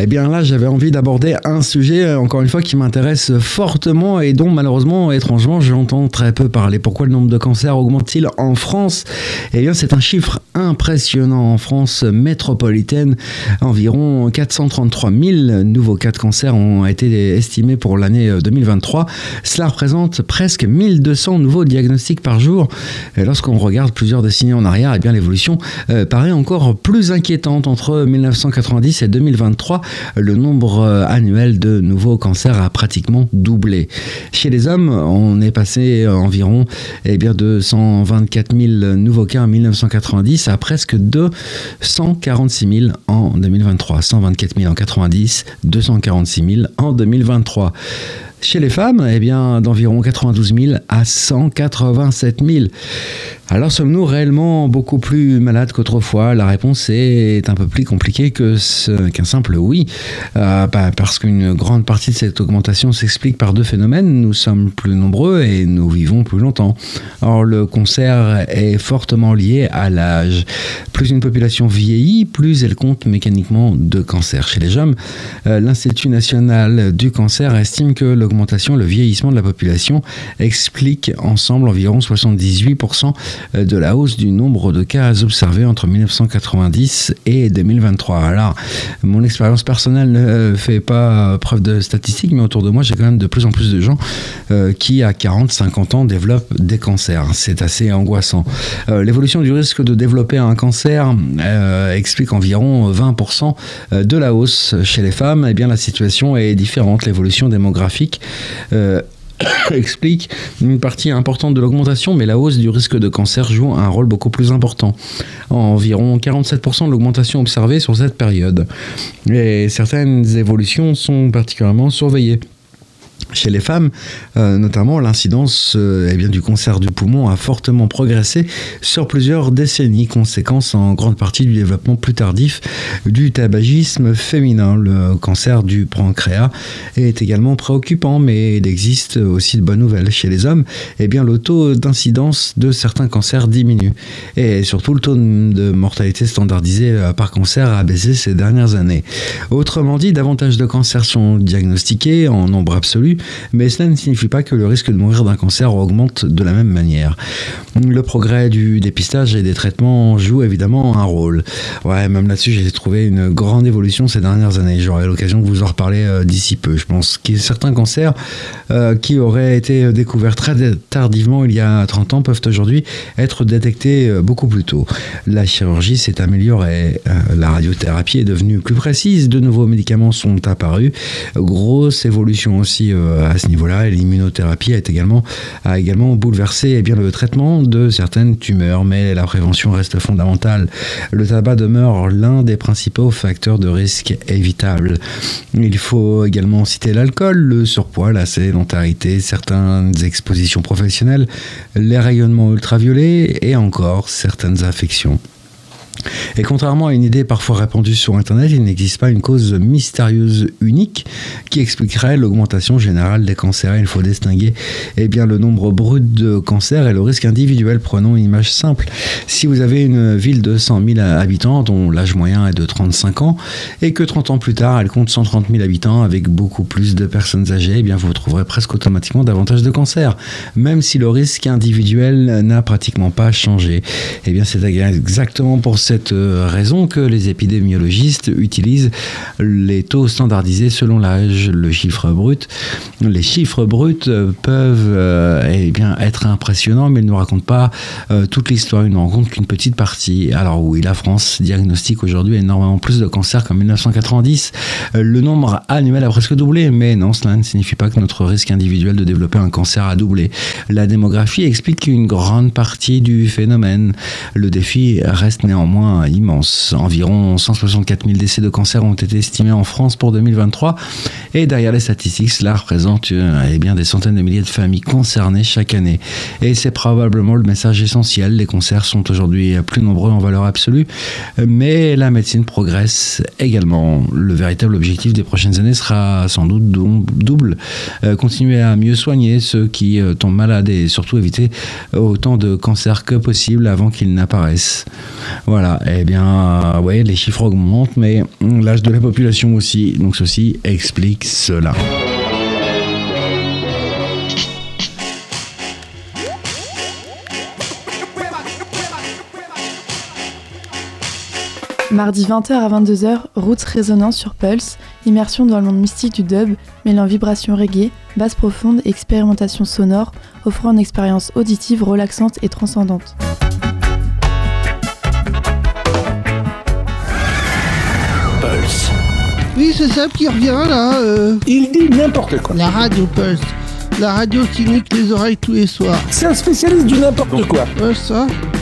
Eh bien là, j'avais envie d'aborder un sujet, encore une fois, qui m'intéresse fortement et dont malheureusement, étrangement, j'entends très peu parler. Pourquoi le nombre de cancers augmente-t-il en France ? Eh bien, c'est un chiffre impressionnant. En France métropolitaine, environ 433 000 nouveaux cas de cancer ont été estimés pour l'année 2023. Cela représente presque 1200 nouveaux diagnostics par jour. Et lorsqu'on regarde plusieurs décennies en arrière, eh bien, l'évolution paraît encore plus inquiétante. Entre 1990 et 2023, le nombre annuel de nouveaux cancers a pratiquement doublé. Chez les hommes, on est passé environ de 124 000 nouveaux cas en 1990 à presque 246 000 en 2023. 124 000 en 90, 246 000 en 2023. Chez les femmes, d'environ 92 000 à 187 000. Alors, sommes-nous réellement beaucoup plus malades qu'autrefois ? La réponse est un peu plus compliquée qu'un simple oui. Parce qu'une grande partie de cette augmentation s'explique par deux phénomènes. Nous sommes plus nombreux et nous vivons plus longtemps. Or, le cancer est fortement lié à l'âge. Plus une population vieillit, plus elle compte mécaniquement de cancers. Chez les jeunes, l'Institut national du cancer estime que l'augmentation, le vieillissement de la population explique ensemble environ 78% de la hausse du nombre de cas observés entre 1990 et 2023. Alors, mon expérience personnelle ne fait pas preuve de statistiques, mais autour de moi, j'ai quand même de plus en plus de gens qui, à 40-50 ans, développent des cancers. C'est assez angoissant. L'évolution du risque de développer un cancer explique environ 20% de la hausse. Chez les femmes, la situation est différente. L'évolution démographique explique une partie importante de l'augmentation, mais la hausse du risque de cancer joue un rôle beaucoup plus important. Environ 47% de l'augmentation observée sur cette période. Et certaines évolutions sont particulièrement surveillées. Chez les femmes, notamment, l'incidence du cancer du poumon a fortement progressé sur plusieurs décennies, conséquence en grande partie du développement plus tardif du tabagisme féminin. Le cancer du pancréas est également préoccupant, mais il existe aussi de bonnes nouvelles. Chez les hommes, le taux d'incidence de certains cancers diminue. Et surtout, le taux de mortalité standardisé par cancer a baissé ces dernières années. Autrement dit, davantage de cancers sont diagnostiqués en nombre absolu, mais cela ne signifie pas que le risque de mourir d'un cancer augmente de la même manière. Le progrès du dépistage et des traitements joue évidemment un rôle. Même là-dessus, j'ai trouvé une grande évolution ces dernières années. J'aurai l'occasion de vous en reparler d'ici peu. Je pense qu'il y a certains cancers qui auraient été découverts très tardivement, il y a 30 ans, peuvent aujourd'hui être détectés beaucoup plus tôt. La chirurgie s'est améliorée, la radiothérapie est devenue plus précise, de nouveaux médicaments sont apparus. Grosse évolution aussi à ce niveau-là, et l'immunothérapie a également bouleversé le traitement de certaines tumeurs, mais la prévention reste fondamentale. Le tabac demeure l'un des principaux facteurs de risque évitables. Il faut également citer l'alcool, le surpoids, la sédentarité, certaines expositions professionnelles, les rayonnements ultraviolets et encore certaines infections. Et contrairement à une idée parfois répandue sur Internet, il n'existe pas une cause mystérieuse unique qui expliquerait l'augmentation générale des cancers. Il faut distinguer le nombre brut de cancers et le risque individuel. Prenons une image simple. Si vous avez une ville de 100 000 habitants dont l'âge moyen est de 35 ans et que 30 ans plus tard, elle compte 130 000 habitants avec beaucoup plus de personnes âgées, vous trouverez presque automatiquement davantage de cancers, même si le risque individuel n'a pratiquement pas changé. C'est exactement pour cette raison que les épidémiologistes utilisent les taux standardisés selon l'âge. Les chiffres bruts peuvent être impressionnants, mais ils ne nous racontent pas toute l'histoire, ils ne nous racontent qu'une petite partie. Alors oui, la France diagnostique aujourd'hui énormément plus de cancers qu'en 1990. Le nombre annuel a presque doublé, mais non, cela ne signifie pas que notre risque individuel de développer un cancer a doublé. La démographie explique une grande partie du phénomène. Le défi reste néanmoins immense. Environ 164 000 décès de cancer ont été estimés en France pour 2023, et derrière les statistiques, cela représente des centaines de milliers de familles concernées chaque année. Et c'est probablement le message essentiel. Les cancers sont aujourd'hui plus nombreux en valeur absolue, mais la médecine progresse également. Le véritable objectif des prochaines années sera sans doute double. Continuer à mieux soigner ceux qui tombent malades et surtout éviter autant de cancers que possible avant qu'ils n'apparaissent. Voilà. Voilà, eh bien, ouais, les chiffres augmentent, mais l'âge de la population aussi. Donc ceci explique cela. Mardi 20h à 22h, Roots résonnant sur Pulse, immersion dans le monde mystique du dub, mêlant vibrations reggae, basse profonde et expérimentation sonore, offrant une expérience auditive relaxante et transcendante. Pulse. Oui, c'est Seb qui revient là. Il dit n'importe quoi. La radio Pulse. La radio qui nique les oreilles tous les soirs. C'est un spécialiste du n'importe quoi. Ouais, ça.